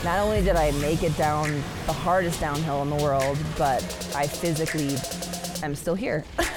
Not only did I make it down the hardest downhill in the world, but I physically am still here.